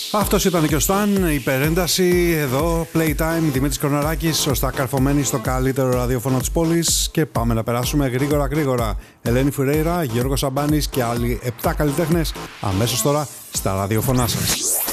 Αυτός ήταν και ο Σταν, υπερένταση εδώ, Playtime, Δημήτρης Κορναράκης, σωστά καρφωμένοι στο καλύτερο ραδιόφωνο της πόλης και πάμε να περάσουμε γρήγορα. Ελένη Φουρέιρα, Γιώργος Σαμπάνης και άλλοι 7 καλλιτέχνες αμέσως τώρα στα ραδιόφωνά σας.